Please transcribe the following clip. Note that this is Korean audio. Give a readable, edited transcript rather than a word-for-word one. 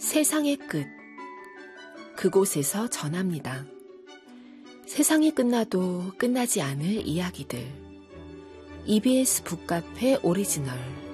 세상의 끝. 그곳에서 전합니다. 세상이 끝나도 끝나지 않을 이야기들. EBS 북카페 오리지널.